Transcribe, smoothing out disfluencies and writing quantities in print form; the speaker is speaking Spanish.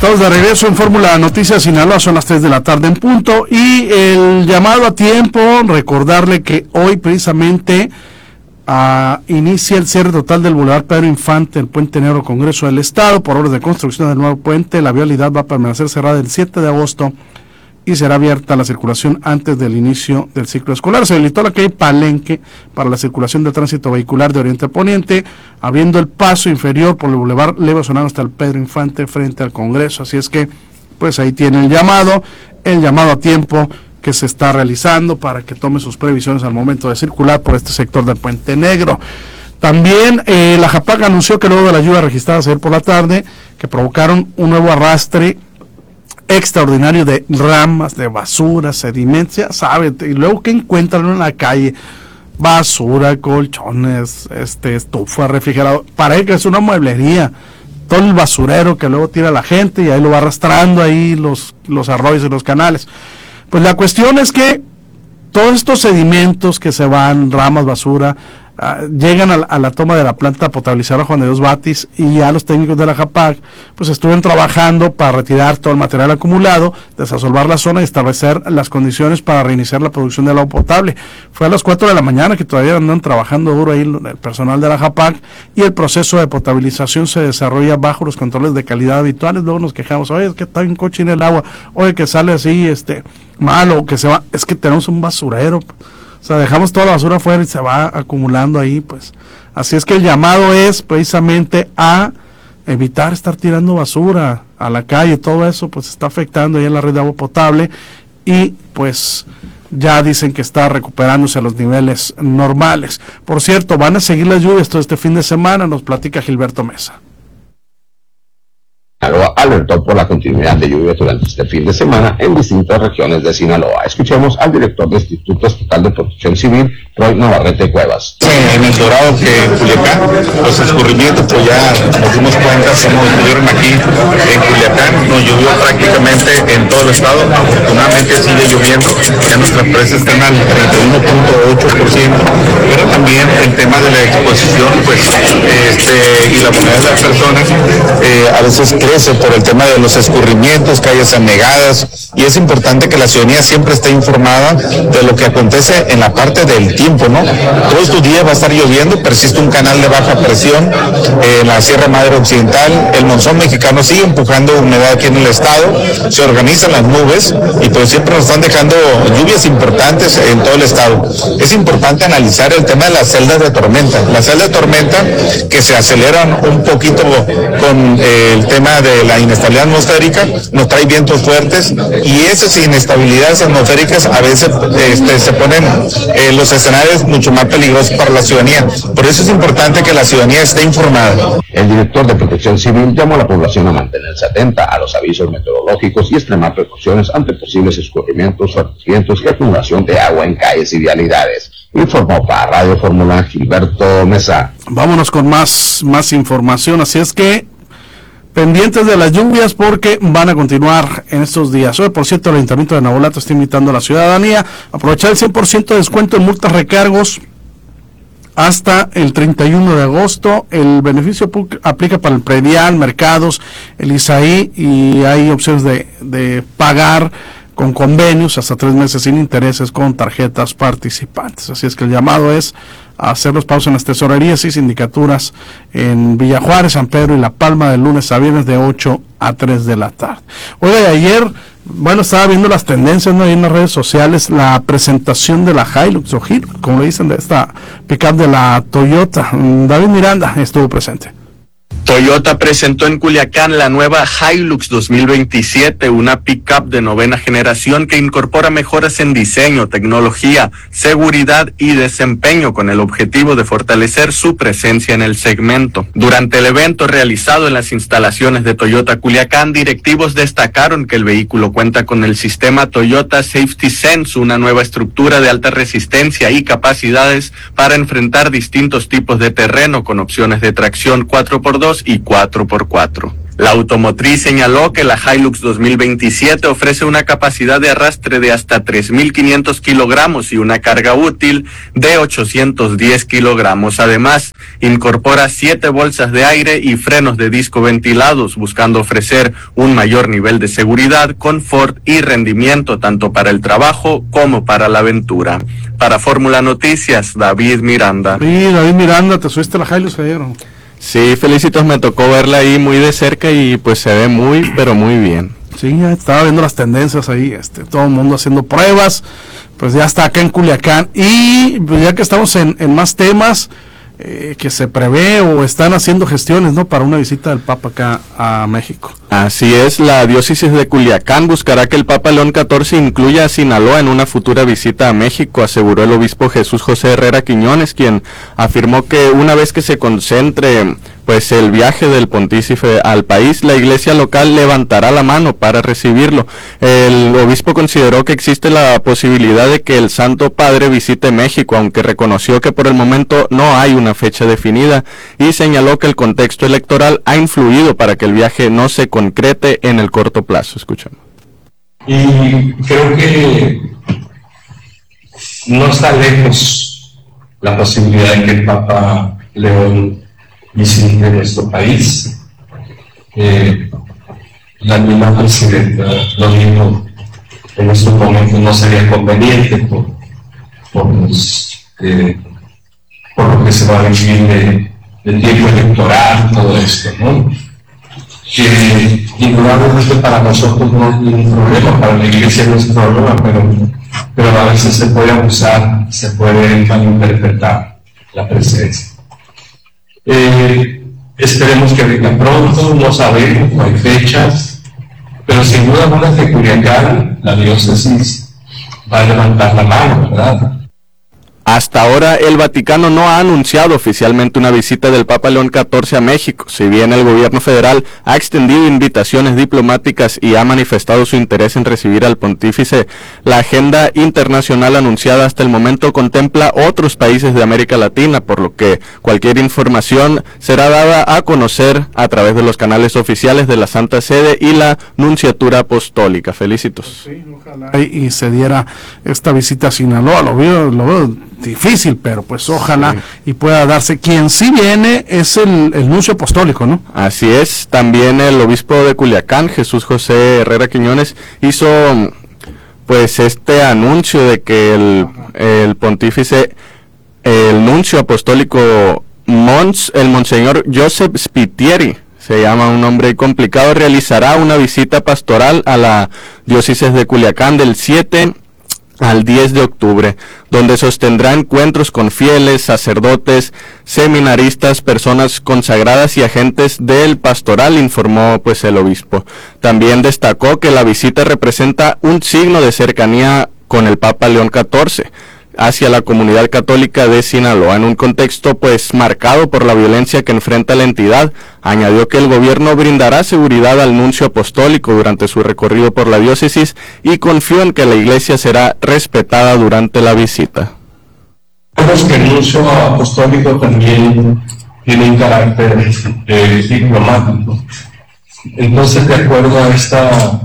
Estamos de regreso en Fórmula Noticias Sinaloa, son las 3 de la tarde en punto, y el llamado a tiempo, recordarle que hoy precisamente inicia el cierre total del Boulevard Pedro Infante, el Puente Negro Congreso del Estado, por obras de construcción del nuevo puente. La vialidad va a permanecer cerrada el 7 de agosto y será abierta la circulación antes del inicio del ciclo escolar. Se habilitó la calle Palenque para la circulación de tránsito vehicular de oriente a poniente, abriendo el paso inferior por el Boulevard Leo Sonado hasta el Pedro Infante frente al Congreso. Así es que, pues ahí tiene el llamado a tiempo que se está realizando para que tome sus previsiones al momento de circular por este sector del Puente Negro. También la JAPAC anunció que luego de las lluvias registradas ayer por la tarde, que provocaron un nuevo arrastre extraordinario de ramas, de basura, sedimentos, ya saben, y luego que encuentran en la calle basura, colchones, estufa, refrigerador, parece que es una mueblería, todo el basurero que luego tira la gente y ahí lo va arrastrando ahí los arroyos y los canales. Pues la cuestión es que todos estos sedimentos que se van, ramas, basura, llegan a la toma de la planta potabilizadora Juan de Dios Batis, y ya los técnicos de la JAPAC pues estuvieron trabajando para retirar todo el material acumulado, desasolvar la zona y establecer las condiciones para reiniciar la producción del agua potable. Fue a las 4 de la mañana que todavía andan trabajando duro ahí el personal de la JAPAC, y el proceso de potabilización se desarrolla bajo los controles de calidad habituales. Luego nos quejamos, oye, es que está bien cochino el agua, oye, que sale así, malo, que se va, es que tenemos un basurero. O sea, dejamos toda la basura afuera y se va acumulando ahí, pues. Así es que el llamado es precisamente a evitar estar tirando basura a la calle. Todo eso pues está afectando ahí en la red de agua potable, y pues ya dicen que está recuperándose a los niveles normales. Por cierto, van a seguir las lluvias todo este fin de semana, nos platica Gilberto Mesa. Sinaloa alertó por la continuidad de lluvias durante este fin de semana en distintas regiones de Sinaloa. Escuchemos al director del Instituto Estatal de Protección Civil, Roy Navarrete Cuevas. En el Dorado, que en Culiacán, los escurrimientos pues ya nos dimos cuenta cómo estuvieron aquí en Culiacán. Nos llovió prácticamente en todo el estado, afortunadamente sigue lloviendo, ya nuestras presas están al 31.8%, pero también el tema de la exposición pues y la movilidad de las personas a veces crece por el tema de los escurrimientos, calles anegadas, y es importante que la ciudadanía siempre esté informada de lo que acontece en la parte del tiempo, ¿no? Todos estos días va a estar lloviendo, persiste un canal de baja presión en la Sierra Madre Occidental, el monzón mexicano sigue empujando humedad aquí en el estado, se organizan las nubes y pues siempre nos están dejando lluvias importantes en todo el estado. Es importante analizar el tema de las celdas de tormenta. Las celdas de tormenta que se aceleran un poquito con el tema de la inestabilidad atmosférica, nos trae vientos fuertes, y esas inestabilidades atmosféricas a veces se ponen los escenarios mucho más peligrosos para la ciudadanía. Por eso es importante que la ciudadanía esté informada. El director de Protección Civil llamó a la población a mantenerse atenta a los avisos meteorológicos y extremar precauciones ante posibles escurrimientos, fuertes vientos y acumulación de agua en calles y vialidades. Informó para Radio Fórmula Gilberto Mesa. Vámonos con más información, así es que pendientes de las lluvias porque van a continuar en estos días. Hoy, por cierto, el Ayuntamiento de Navolato está invitando a la ciudadanía a aprovechar el 100% de descuento en multas recargos hasta el 31 de agosto. El beneficio aplica para el predial, mercados, el ISAI, y hay opciones de pagar con convenios hasta 3 meses sin intereses con tarjetas participantes. Así es que el llamado es a hacer los pagos en las tesorerías y sindicaturas en Villa Juárez, San Pedro y La Palma de lunes a viernes de 8 a 3 de la tarde. Oiga, ayer, estaba viendo las tendencias, ¿no?, ahí en las redes sociales, la presentación de la Hilux, o Hilux, como le dicen, de esta pickup de la Toyota. David Miranda estuvo presente. Toyota presentó en Culiacán la nueva Hilux 2027, una pickup de 9ª generación que incorpora mejoras en diseño, tecnología, seguridad y desempeño con el objetivo de fortalecer su presencia en el segmento. Durante el evento realizado en las instalaciones de Toyota Culiacán, directivos destacaron que el vehículo cuenta con el sistema Toyota Safety Sense, una nueva estructura de alta resistencia y capacidades para enfrentar distintos tipos de terreno con opciones de tracción 4x2 y 4x4. La automotriz señaló que la Hilux 2027 ofrece una capacidad de arrastre de hasta 3.500 kilogramos y una carga útil de 810 kilogramos. Además, incorpora 7 bolsas de aire y frenos de disco ventilados, buscando ofrecer un mayor nivel de seguridad, confort y rendimiento tanto para el trabajo como para la aventura. Para Fórmula Noticias, David Miranda. Sí, David Miranda, ¿te subiste la Hilux ayer? Sí, Felicitos, me tocó verla ahí muy de cerca y pues se ve muy, pero muy bien. Sí, estaba viendo las tendencias ahí, todo el mundo haciendo pruebas, pues ya está acá en Culiacán. Y pues ya que estamos en más temas, que se prevé o están haciendo gestiones, ¿no?, para una visita del Papa acá a México. Así es, la diócesis de Culiacán buscará que el Papa León XIV incluya a Sinaloa en una futura visita a México, aseguró el obispo Jesús José Herrera Quiñones, quien afirmó que una vez que se concentre pues el viaje del pontífice al país, la iglesia local levantará la mano para recibirlo. El obispo consideró que existe la posibilidad de que el Santo Padre visite México, aunque reconoció que por el momento no hay una fecha definida, y señaló que el contexto electoral ha influido para que el viaje no se concrete en el corto plazo. Escuchamos. Y creo que no está lejos la posibilidad de que el Papa León visite nuestro país. La misma presidenta lo dijo, en estos momentos no sería conveniente por lo que se va a vivir de tiempo electoral, todo esto, ¿no? Que indudablemente para nosotros no es ningún problema, para la iglesia no es un problema, pero a veces se puede abusar, se puede malinterpretar la presencia. Esperemos que venga pronto, no sabemos, no hay fechas, pero sin duda alguna que Culiacán, la diócesis, va a levantar la mano, ¿verdad? Hasta ahora el Vaticano no ha anunciado oficialmente una visita del Papa León XIV a México, si bien el gobierno federal ha extendido invitaciones diplomáticas y ha manifestado su interés en recibir al pontífice. La agenda internacional anunciada hasta el momento contempla otros países de América Latina, por lo que cualquier información será dada a conocer a través de los canales oficiales de la Santa Sede y la Nunciatura Apostólica. Felicitos. Sí, ojalá y se diera esta visita a Sinaloa, lo veo difícil, pero pues ojalá sí, y pueda darse. Quien sí viene es el nuncio apostólico, ¿no? Así es, también el obispo de Culiacán, Jesús José Herrera Quiñones, hizo pues este anuncio de que el pontífice, el nuncio apostólico el monseñor Joseph Spitieri, se llama un nombre complicado, realizará una visita pastoral a la diócesis de Culiacán del 7 al 10 de octubre, donde sostendrá encuentros con fieles, sacerdotes, seminaristas, personas consagradas y agentes del pastoral, informó pues el obispo. También destacó que la visita representa un signo de cercanía con el Papa León XIV hacia la comunidad católica de Sinaloa, en un contexto pues marcado por la violencia que enfrenta la entidad. Añadió que el gobierno brindará seguridad al nuncio apostólico durante su recorrido por la diócesis y confió en que la iglesia será respetada durante la visita. Vemos que el nuncio apostólico también tiene un carácter diplomático. Entonces, de acuerdo a esta